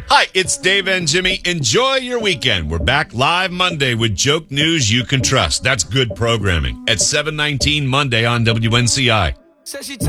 Hi, it's Dave and Jimmy. Enjoy your weekend. We're back live Monday with joke news you can trust. That's good programming at 7:19 Monday on WNCI.